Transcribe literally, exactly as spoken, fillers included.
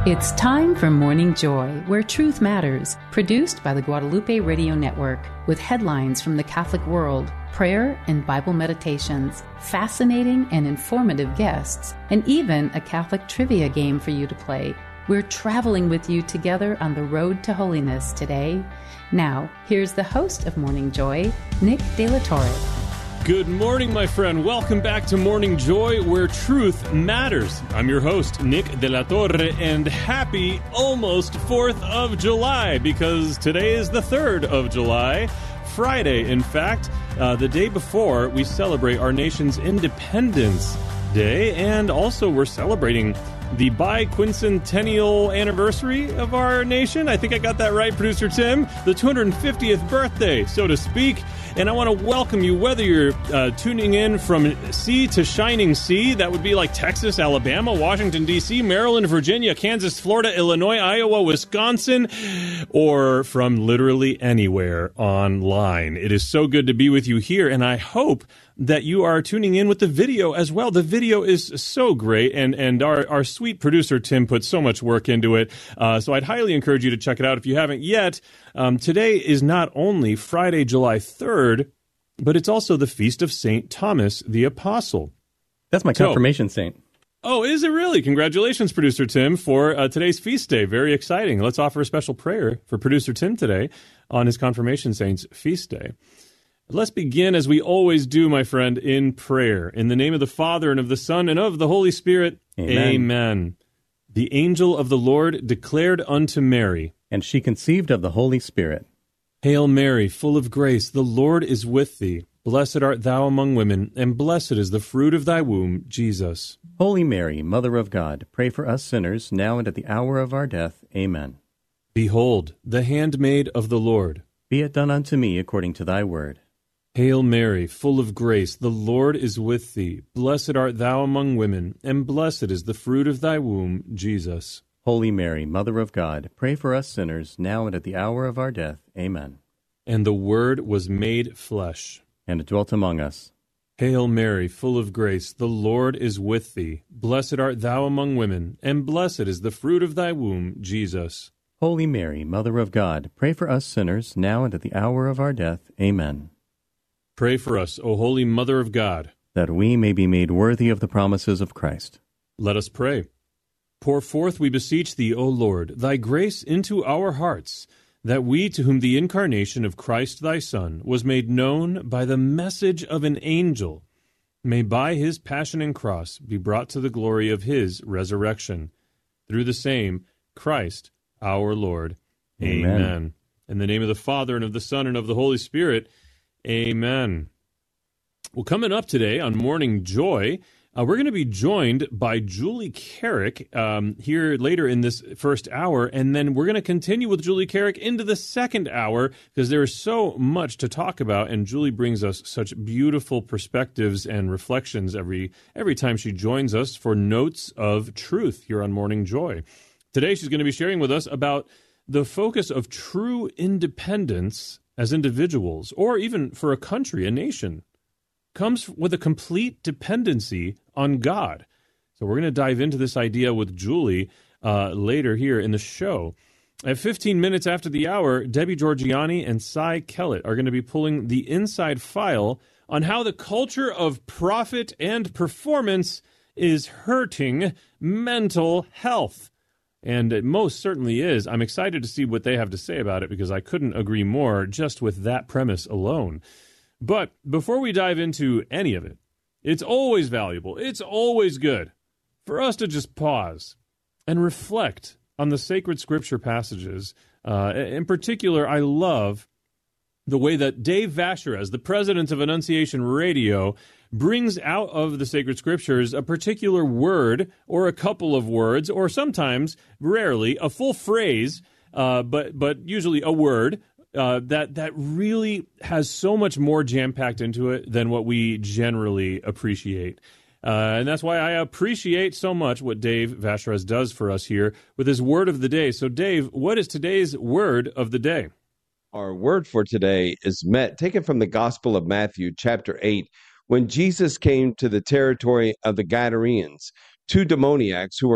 It's time for Morning Joy, where truth matters, produced by the Guadalupe Radio Network, with headlines from the Catholic world, prayer and Bible meditations, fascinating and informative guests, and even a Catholic trivia game for you to play. We're traveling with you together on the road to holiness today. Now, here's the host of Morning Joy, Nick De La Torre. Good morning, my friend. Welcome back to Morning Joy, where truth matters. I'm your host, Nick De La Torre, and happy almost fourth of July, because today is the third of July, Friday, in fact, uh, the day before we celebrate our nation's Independence Day, and also we're celebrating the biquincentennial anniversary of our nation. I think I got that right, Producer Tim. The two hundred fiftieth birthday, so to speak. And I want to welcome you, whether you're uh, tuning in from sea to shining sea, that would be like Texas, Alabama, Washington, D C, Maryland, Virginia, Kansas, Florida, Illinois, Iowa, Wisconsin, or from literally anywhere online. It is so good to be with you here, and I hope that you are tuning in with the video as well. The video is so great, and, and our, our sweet producer, Tim, put so much work into it. Uh, so I'd highly encourage you to check it out if you haven't yet. Um, today is not only Friday, July third, but it's also the feast of Saint Thomas the Apostle. That's my confirmation so, saint. Oh, is it really? Congratulations, Producer Tim, for uh, today's feast day. Very exciting. Let's offer a special prayer for Producer Tim today on his confirmation saint's feast day. Let's begin, as we always do, my friend, in prayer. In the name of the Father, and of the Son, and of the Holy Spirit. Amen. Amen. The angel of the Lord declared unto Mary, and she conceived of the Holy Spirit. Hail Mary, full of grace, the Lord is with thee. Blessed art thou among women, and blessed is the fruit of thy womb, Jesus. Holy Mary, Mother of God, pray for us sinners, now and at the hour of our death. Amen. Behold, the handmaid of the Lord. Be it done unto me according to thy word. Hail Mary, full of grace, the Lord is with thee. Blessed art thou among women, and blessed is the fruit of thy womb, Jesus. Holy Mary, Mother of God, pray for us sinners, now and at the hour of our death. Amen. And the Word was made flesh, and dwelt among us. Hail Mary, full of grace, the Lord is with thee. Blessed art thou among women, and blessed is the fruit of thy womb, Jesus. Holy Mary, Mother of God, pray for us sinners, now and at the hour of our death. Amen. Pray for us, O Holy Mother of God, that we may be made worthy of the promises of Christ. Let us pray. Pour forth, we beseech thee, O Lord, thy grace into our hearts, that we, to whom the incarnation of Christ thy Son was made known by the message of an angel, may by his passion and cross be brought to the glory of his resurrection. Through the same Christ our Lord. Amen. Amen. In the name of the Father, and of the Son, and of the Holy Spirit. Amen. Well, coming up today on Morning Joy, uh, we're going to be joined by Julie Carrick um, here later in this first hour, and then we're going to continue with Julie Carrick into the second hour, because there is so much to talk about, and Julie brings us such beautiful perspectives and reflections every every time she joins us for Notes of Truth here on Morning Joy. Today, she's going to be sharing with us about the focus of true independence as individuals, or even for a country, a nation, comes with a complete dependency on God. So we're going to dive into this idea with Julie uh, later here in the show. At fifteen minutes after the hour, Debbie Georgiani and Cy Kellett are going to be pulling the inside file on how the culture of profit and performance is hurting mental health. And it most certainly is. I'm excited to see what they have to say about it, because I couldn't agree more just with that premise alone. But before we dive into any of it, it's always valuable, it's always good for us to just pause and reflect on the sacred scripture passages. Uh, in particular, I love the way that Dave Vacherez, the president of Annunciation Radio, brings out of the sacred scriptures a particular word or a couple of words, or sometimes, rarely, a full phrase, uh, but but usually a word uh, that that really has so much more jam-packed into it than what we generally appreciate. Uh, and that's why I appreciate so much what Dave Vacherez does for us here with his word of the day. So, Dave, what is today's word of the day? Our word for today is met, taken from the Gospel of Matthew, chapter eight. When Jesus came to the territory of the Gadarenes, two demoniacs who were